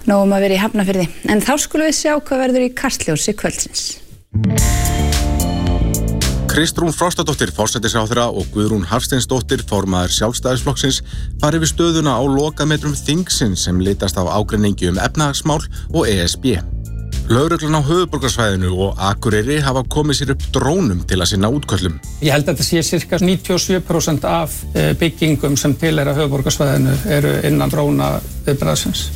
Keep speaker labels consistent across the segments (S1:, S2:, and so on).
S1: Nóg að vera í Hafnarfirði, en þá skulum við sjá hvað verður í Kastljósi kvöldsins.
S2: Kristrún Frostadóttir, forsætisráðherra og Guðrún Hafsteinsdóttir, formaður Sjálfstæðisflokksins, fara yfir stöðuna á lokametrum þingsins sem litast af ágreiningi efnahagsmál og ESB. Lögreglan á höfuðborgarsvæðinu og Akureyri hafa komið sér upp drónum til að sinna útköllum.
S3: Ég held að þetta sé cirka 97% af byggingum sem tilheyra höfuðborgarsvæðinu eru innan dróna viðbragðsins.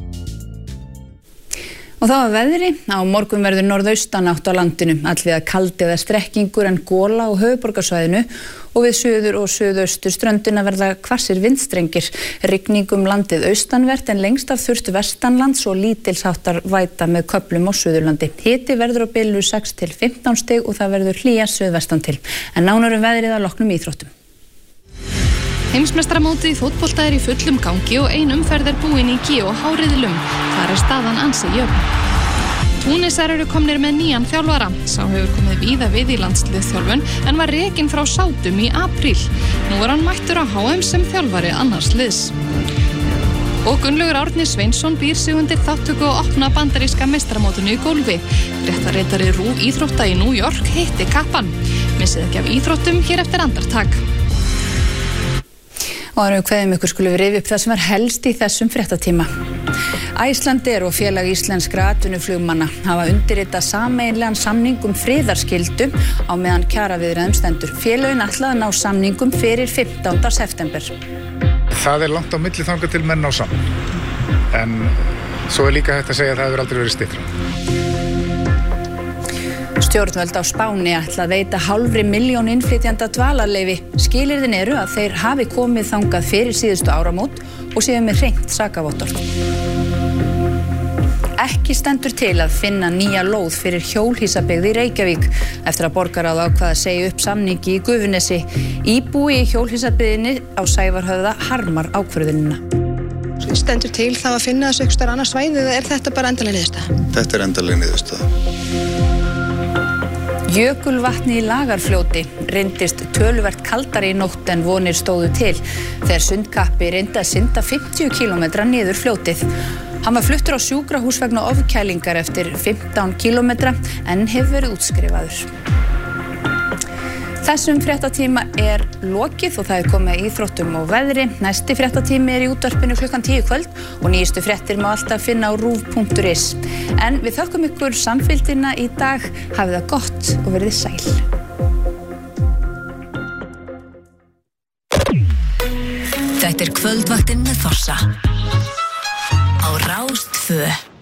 S1: Og þá að veðri, á morgun verður norðaustanátt á landinu, allvíða kaldi eða strekkingur en gola á höfuðborgarsvæðinu og við suður og suðaustur ströndina verða hvassir vindstrengir, rigning landið austanvert en lengst af þurrt vestanlands og lítilsháttar væta með köflum á Suðurlandi. Hiti verður á bilinu 6 til 15 stig og það verður hlýja suðvestan til, en nánar veðrið að loknum íþróttum.
S4: Heimsmeistaramótið í fótbolta í fullum gangi og ein umferð búin í Gíó Háriðlum. Þar staðan ansi jöfn. Túnisar eru komnir með nýjan þjálfara. Sá hefur komið víða við í landsliðsþjálfun en var rekinn frá Sátum í apríl. Nú hann mættur á HM sem þjálfari annars liðs. Og Gunnlaugur Árni Sveinsson býr sig undir þáttöku og opna bandaríska meistaramótinu í golfi. Fréttaritari RÚV íþrótta í New York hitti kappann. Missið ekki af íþróttum hér eftir andartak.
S1: Og áður en við kveðjum ykkur skulum við rifja upp það sem var helst í þessum fréttatíma. Icelandair og félag íslenskra atvinnuflugmanna hafa undirritað sameiginlegan samning friðarskyldu á meðan kjaraviðræðum stendur. Félögin ætla að ná samningum fyrir 15. september.
S5: Það langt á milli þangað til menn ná saman. En svo líka hægt að segja að það hefur aldrei verið styttra.
S1: Stjórnvöld á Spáni ætla að veita 500.000 innflytjenda dvalarleyfi. Skilyrðin eru að þeir hafi komið þangað fyrir síðustu áramót og séu með hreint sakavottorð. Ekki stendur til að finna nýja lóð fyrir hjólhýsabyggð í Reykjavík eftir að borgarráð ákvað að segja upp samningi í Gufunesi. Íbúi í hjólhýsabyggðinni á Sævarhöfða harmar ákvörðunina.
S6: Stendur til þá að finna þessu ykkur annað svæði eða er þetta bara endanleg niðurstaða?
S7: Þetta er endanleg niðurstaða.
S1: Jökulvatni í Lagarfljóti reyndist töluvert kaldari í nótt en vonir stóðu til þegar sundkappi reyndi að synda 50 km niður fljótið. Hann var fluttur á sjúkrahús vegna ofkælingar eftir 15 km en hefur verið útskrifaður. Þessum fréttatíma lokið og það komið að íþróttum og veðri. Næsti fréttatími í útvarpinu klukkan 10 kvöld og nýjustu fréttir má alltaf finna á ruv.is. En við þökkum ykkur samfylgdina í dag. Hafið það gott og verið sæl.
S8: Þetta kvöldvaktin með Þorsa á Rás 2.